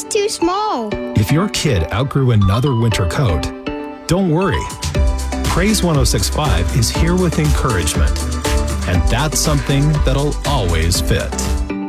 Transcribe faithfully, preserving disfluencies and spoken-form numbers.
too small. If your kid outgrew another winter coat, don't worry. Praise one oh six point five is here with encouragement, and that's something that'll always fit.